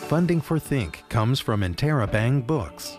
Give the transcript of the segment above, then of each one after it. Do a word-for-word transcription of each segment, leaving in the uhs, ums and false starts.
Funding for Think comes from Interabang Books.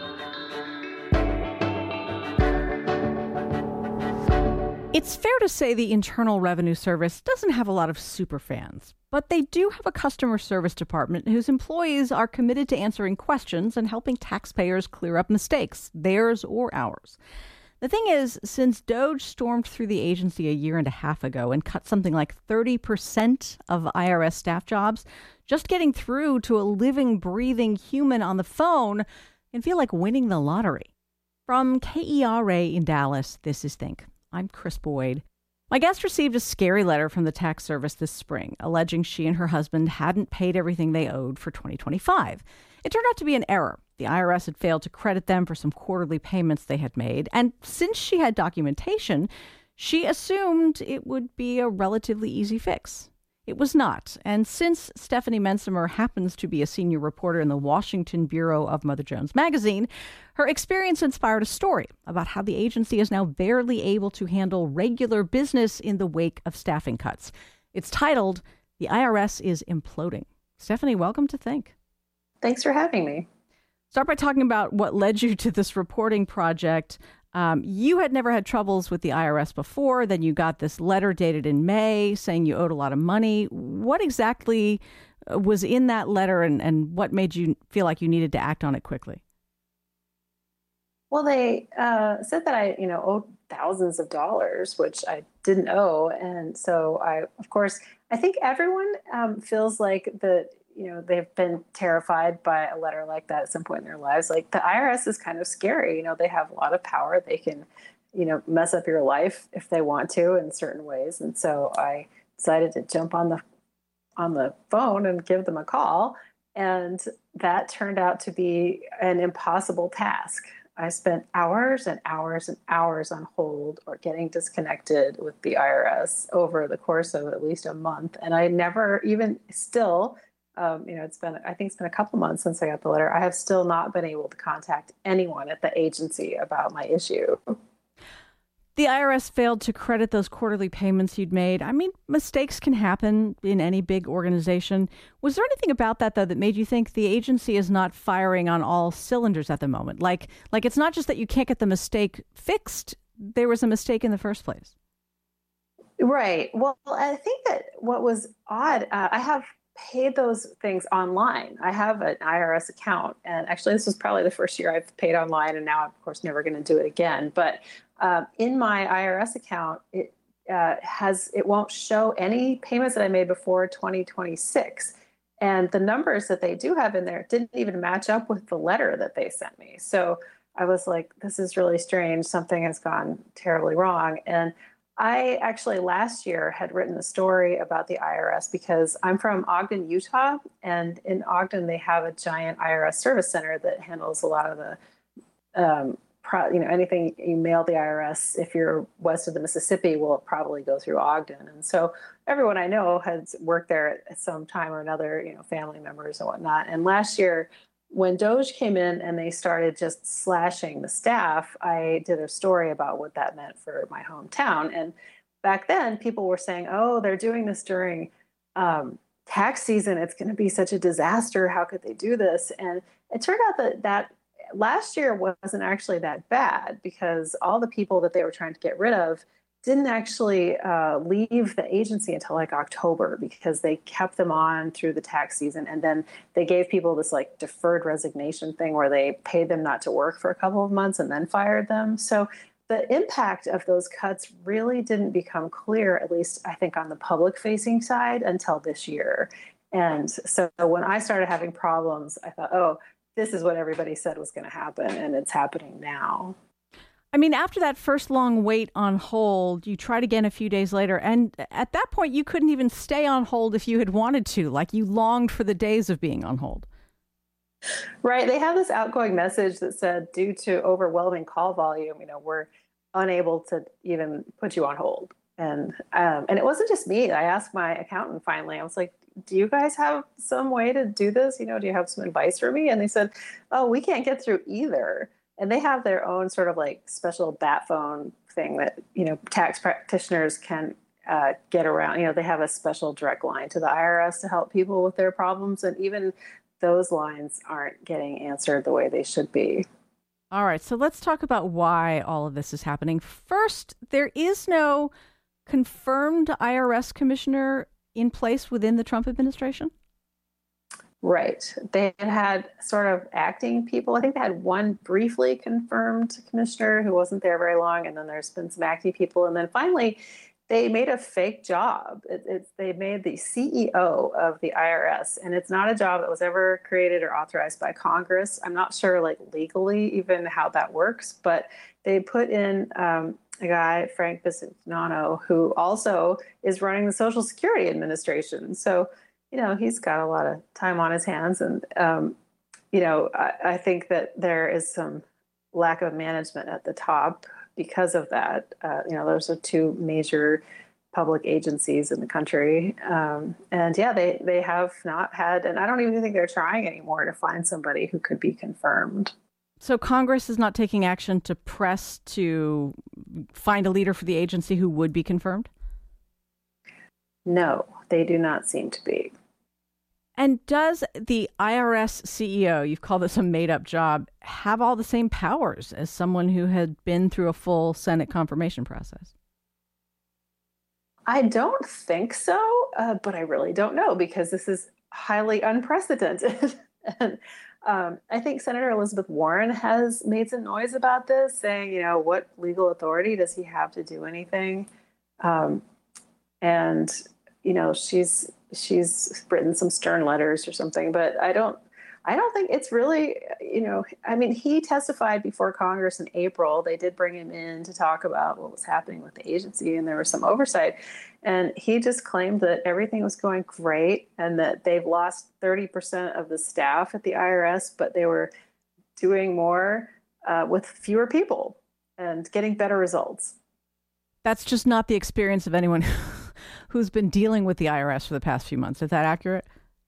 It's fair to say the Internal Revenue Service doesn't have a lot of superfans, but they do have a customer service department whose employees are committed to answering questions and helping taxpayers clear up mistakes, theirs or ours. The thing is, since DOGE stormed through the agency a year and a half ago and cut something like thirty percent of I R S staff jobs, just getting through to a living, breathing human on the phone can feel like winning the lottery. From K E R A in Dallas, this is Think. I'm Chris Boyd. My guest received a scary letter from the tax service this spring, alleging she and her husband hadn't paid everything they owed for twenty twenty-five. It turned out to be an error. The I R S had failed to credit them for some quarterly payments they had made, and since she had documentation, she assumed it would be a relatively easy fix. It was not, and since Stephanie Mensimer happens to be a senior reporter in the Washington Bureau of Mother Jones magazine, her experience inspired a story about how the agency is now barely able to handle regular business in the wake of staffing cuts. It's titled, "The I R S is Imploding." Stephanie, welcome to Think. Thanks for having me. Start by talking about what led you to this reporting project. Um, you had never had troubles with the I R S before. Then you got this letter dated in May saying you owed a lot of money. What exactly was in that letter, and, and what made you feel like you needed to act on it quickly? Well, they uh, said that I, you know, owed thousands of dollars, which I didn't owe. And so I, of course, I think everyone um, feels like that, you know, they've been terrified by a letter like that at some point in their lives. Like, the I R S is kind of scary. You know, they have a lot of power. They can, you know, mess up your life if they want to in certain ways. And so I decided to jump on the on the phone and give them a call. And that turned out to be an impossible task. I spent hours and hours and hours on hold or getting disconnected with the I R S over the course of at least a month. And I never even still, um, you know, it's been, I think it's been a couple months since I got the letter. I have still not been able to contact anyone at the agency about my issue. The I R S failed to credit those quarterly payments you'd made. I mean, mistakes can happen in any big organization. Was there anything about that, though, that made you think the agency is not firing on all cylinders at the moment? Like, like it's not just that you can't get the mistake fixed. There was a mistake in the first place. Right. Well, I think that what was odd, uh, I have paid those things online. I have an I R S account, and actually this was probably the first year I've paid online, and now I'm, of course, never going to do it again. But uh, in my I R S account, it uh, has it won't show any payments that I made before twenty twenty-six, and the numbers that they do have in there didn't even match up with the letter that they sent me. So I was like, this is really strange. Something has gone terribly wrong. And I actually last year had written a story about the I R S because I'm from Ogden, Utah, and in Ogden they have a giant I R S service center that handles a lot of the, um, pro, you know, anything you mail the I R S. If you're west of the Mississippi, will probably go through Ogden, and so everyone I know has worked there at some time or another, you know, family members and whatnot. And last year, when DOGE came in and they started just slashing the staff, I did a story about what that meant for my hometown. And back then, people were saying, oh, they're doing this during um, tax season. It's going to be such a disaster. How could they do this? And it turned out that that last year wasn't actually that bad because all the people that they were trying to get rid of didn't actually uh, leave the agency until like October because they kept them on through the tax season. And then they gave people this like deferred resignation thing where they paid them not to work for a couple of months and then fired them. So the impact of those cuts really didn't become clear, at least I think on the public facing side, until this year. And so when I started having problems, I thought, oh, this is what everybody said was going to happen. And it's happening now. I mean, after that first long wait on hold, you tried again a few days later. And at that point, you couldn't even stay on hold if you had wanted to. Like, you longed for the days of being on hold. Right. They have this outgoing message that said, due to overwhelming call volume, you know, we're unable to even put you on hold. And um, and it wasn't just me. I asked my accountant finally. I was like, do you guys have some way to do this? You know, do you have some advice for me? And they said, oh, we can't get through either. And they have their own sort of like special bat phone thing that, you know, tax practitioners can uh, get around. You know, they have a special direct line to the I R S to help people with their problems. And even those lines aren't getting answered the way they should be. All right, so let's talk about why all of this is happening. First, there is no confirmed I R S commissioner in place within the Trump administration? Right. They had had sort of acting people. I think they had one briefly confirmed commissioner who wasn't there very long, and then there's been some acting people. And then finally, they made a fake job. It, it's, they made the C E O of the I R S, and it's not a job that was ever created or authorized by Congress. I'm not sure, like legally, even how that works, but they put in um, a guy, Frank Bisignano, who also is running the Social Security Administration. So, you know, he's got a lot of time on his hands, and um, you know, I, I think that there is some lack of management at the top. Because of that, uh, you know, those are two major public agencies in the country. Um, and yeah, they, they have not had, and I don't even think they're trying anymore to find somebody who could be confirmed. So Congress is not taking action to press to find a leader for the agency who would be confirmed? No, they do not seem to be. And does the I R S C E O, you've called this a made-up job, have all the same powers as someone who had been through a full Senate confirmation process? I don't think so, uh, but I really don't know because this is highly unprecedented. and um, I think Senator Elizabeth Warren has made some noise about this, saying, you know, what legal authority does he have to do anything? Um, and, you know, she's... she's written some stern letters or something, but I don't, I don't think it's really, you know, I mean, he testified before Congress in April. They did bring him in to talk about what was happening with the agency, and there was some oversight. And he just claimed that everything was going great and that they've lost thirty percent of the staff at the I R S, but they were doing more uh, with fewer people and getting better results. That's just not the experience of anyone who's been dealing with the I R S for the past few months. Is that accurate?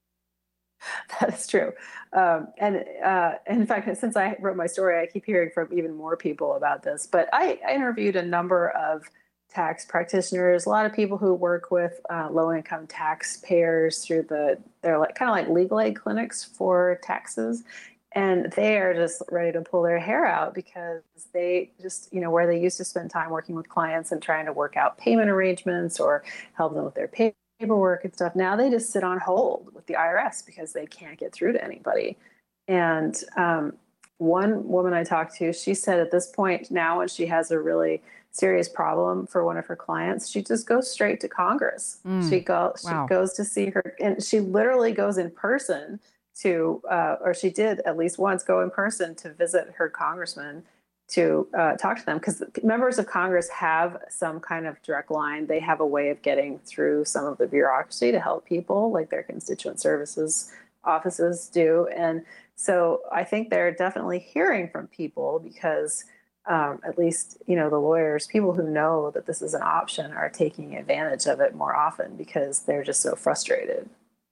That is true. Um, and uh, in fact, since I wrote my story, I keep hearing from even more people about this. But I, I interviewed a number of tax practitioners, a lot of people who work with uh, low-income taxpayers through the, they're like kind of like legal aid clinics for taxes. And they are just ready to pull their hair out because they just, you know, where they used to spend time working with clients and trying to work out payment arrangements or help them with their paperwork and stuff, now they just sit on hold with the I R S because they can't get through to anybody. And um, one woman I talked to, she said at this point now, when she has a really serious problem for one of her clients, she just goes straight to Congress. Mm. She, go, wow. she goes to see her, and she literally goes in person to, uh, or she did at least once go in person to visit her congressman to uh, talk to them, because members of Congress have some kind of direct line. They have a way of getting through some of the bureaucracy to help people, like their constituent services offices do. And so I think they're definitely hearing from people because um, at least, you know, the lawyers, people who know that this is an option, are taking advantage of it more often because they're just so frustrated.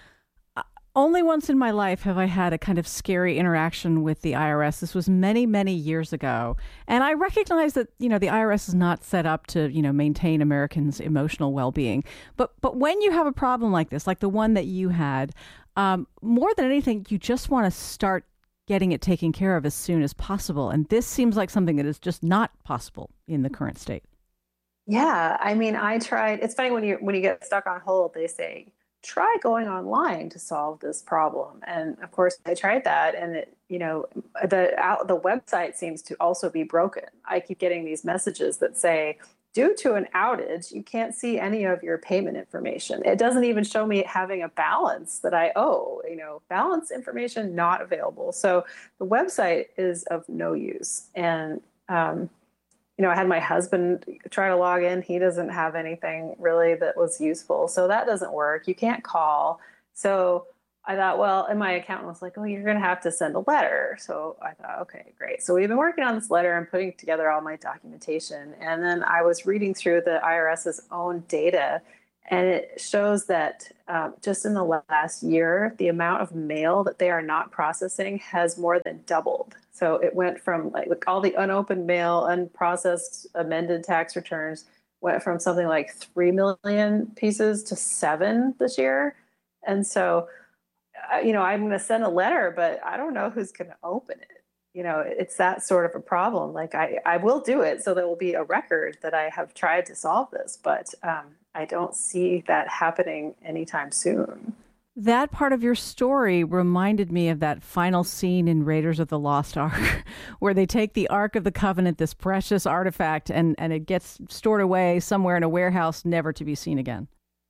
Only once in my life have I had a kind of scary interaction with the I R S. This was many, many years ago. And I recognize that, you know, the I R S is not set up to, you know, maintain Americans' emotional well-being. But but when you have a problem like this, like the one that you had, um, more than anything, you just want to start getting it taken care of as soon as possible. And this seems like something that is just not possible in the current state. Yeah. I mean, I tried. It's funny when you when you get stuck on hold, they say, try going online to solve this problem. And of course I tried that, and it, you know, the out, the website seems to also be broken. I keep getting these messages that say, due to an outage, you can't see any of your payment information. It doesn't even show me having a balance that I owe, you know, balance information not available. So the website is of no use. And, um, you know, I had my husband try to log in. He doesn't have anything really that was useful. So that doesn't work. You can't call. So I thought, well, and my accountant was like, oh, you're going to have to send a letter. So I thought, okay, great. So we've been working on this letter and putting together all my documentation. And then I was reading through the IRS's own data, and it shows that um, just in the last year, the amount of mail that they are not processing has more than doubled. So it went from like, like all the unopened mail, unprocessed amended tax returns went from something like three million pieces to seven this year. And so you know, I'm going to send a letter, but I don't know who's going to open it. You know, it's that sort of a problem. Like I, I will do it. So there will be a record that I have tried to solve this, but um, I don't see that happening anytime soon. That part of your story reminded me of that final scene in Raiders of the Lost Ark, where they take the Ark of the Covenant, this precious artifact, and, and it gets stored away somewhere in a warehouse, never to be seen again.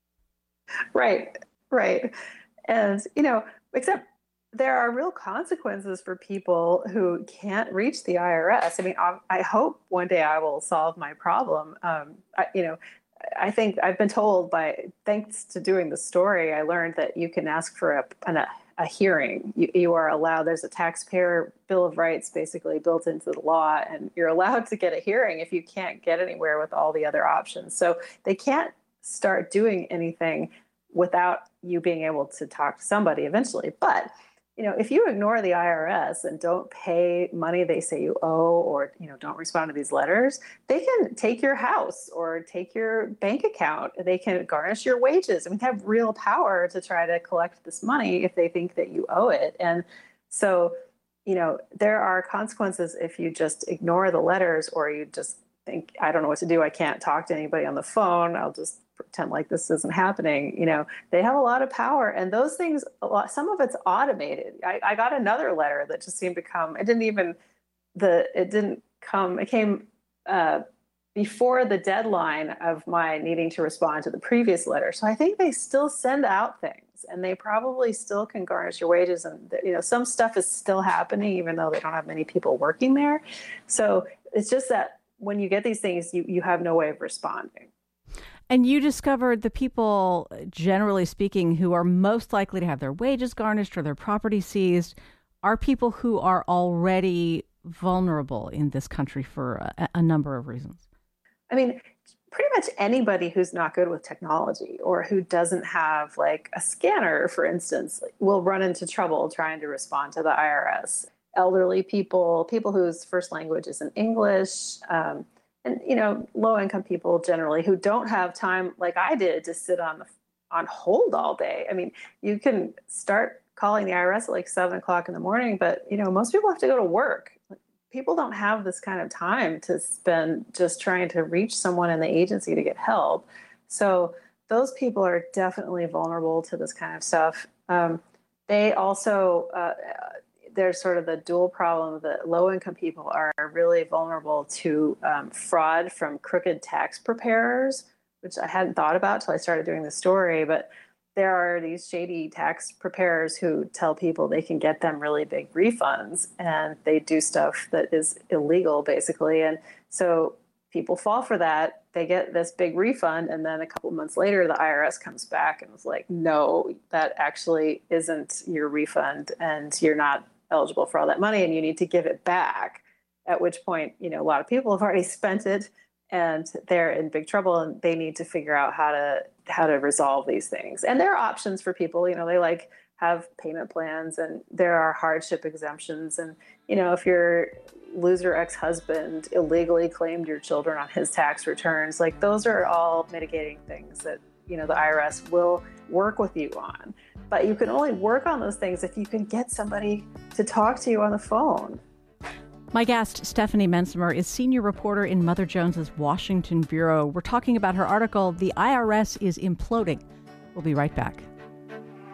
Right, right. And, you know, except there are real consequences for people who can't reach the I R S. I mean, I, I hope one day I will solve my problem. Um, I, you know, I think I've been told by, thanks to doing the story, I learned that you can ask for a, an, a, a hearing. You, you are allowed, there's a taxpayer bill of rights basically built into the law, and you're allowed to get a hearing if you can't get anywhere with all the other options. So they can't start doing anything without you being able to talk to somebody eventually. But you know, if you ignore the I R S and don't pay money they say you owe, or, you know, don't respond to these letters, they can take your house or take your bank account. They can garnish your wages. I mean, they have real power to try to collect this money if they think that you owe it. And so, you know, there are consequences if you just ignore the letters, or you just think, I don't know what to do. I can't talk to anybody on the phone. I'll just pretend like this isn't happening. You know, they have a lot of power, and those things, a lot, some of it's automated. I, I got another letter that just seemed to come. It didn't even, the, it didn't come, it came uh, before the deadline of my needing to respond to the previous letter. So I think they still send out things, and they probably still can garnish your wages. And, you know, some stuff is still happening, even though they don't have many people working there. So it's just that when you get these things, you, you have no way of responding. And you discovered the people, generally speaking, who are most likely to have their wages garnished or their property seized are people who are already vulnerable in this country for a, a number of reasons. I mean, pretty much anybody who's not good with technology, or who doesn't have like a scanner, for instance, will run into trouble trying to respond to the I R S. Elderly people, people whose first language isn't English, um, and, you know, low-income people generally who don't have time like I did to sit on the, on hold all day. I mean, you can start calling the I R S at like seven o'clock in the morning, but, you know, most people have to go to work. People don't have this kind of time to spend just trying to reach someone in the agency to get help. So those people are definitely vulnerable to this kind of stuff. Um, they also... Uh, there's sort of the dual problem that low-income people are really vulnerable to um, fraud from crooked tax preparers, which I hadn't thought about till I started doing the story. But there are these shady tax preparers who tell people they can get them really big refunds, and they do stuff that is illegal, basically. And so people fall for that. They get this big refund, and then a couple of months later, the I R S comes back and was like, no, that actually isn't your refund, and you're not eligible for all that money, and you need to give it back. At which point, you know, a lot of people have already spent it, and they're in big trouble, and they need to figure out how to how to resolve these things. And there are options for people. You know, they like have payment plans, and there are hardship exemptions. And, you know, if your loser ex-husband illegally claimed your children on his tax returns, like those are all mitigating things that, you know, the I R S will work with you on. But you can only work on those things if you can get somebody to talk to you on the phone. My guest, Stephanie Mensimer, is senior reporter in Mother Jones's Washington bureau. We're talking about her article, "The I R S is Imploding." We'll be right back.